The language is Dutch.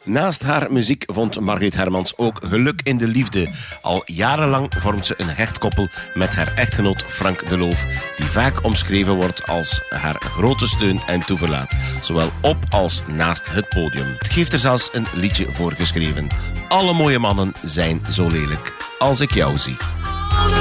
Naast haar muziek vond Margreet Hermans ook geluk in de liefde. Al jarenlang vormt ze een hecht koppel met haar echtgenoot Frank de Loof, die vaak omschreven wordt als haar grote steun en toeverlaat, zowel op als naast het podium. Het heeft er zelfs een liedje voor geschreven. Alle mooie mannen zijn zo lelijk als ik jou zie.